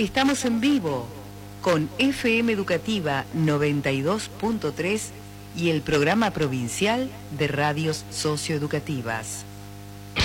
Estamos en vivo con FM Educativa 92.3 y el programa provincial de radios socioeducativas.